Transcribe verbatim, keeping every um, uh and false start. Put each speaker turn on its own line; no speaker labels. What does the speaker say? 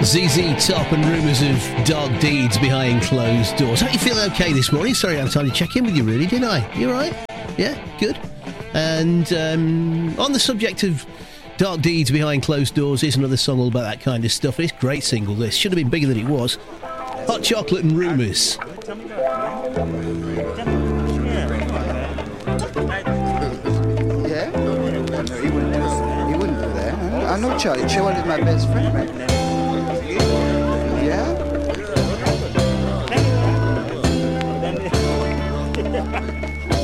Z Z Top and rumours of dark deeds behind closed doors. Hope you feel okay this morning. Sorry I had time to check in with you, really, didn't I? You all right? Yeah, good. And um, on the subject of dark deeds behind closed doors, here's another song all about that kind of stuff. It's a great single, this. Should have been bigger than it was. Hot Chocolate and Rumours.
Yeah? No, he wouldn't do, he wouldn't do that. I know Charlie. Charlie's my best friend, right?